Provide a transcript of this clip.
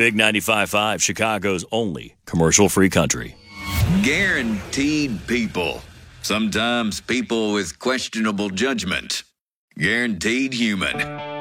Big 95.5, Chicago's only commercial-free country. Guaranteed people. Sometimes people with questionable judgment. Guaranteed human.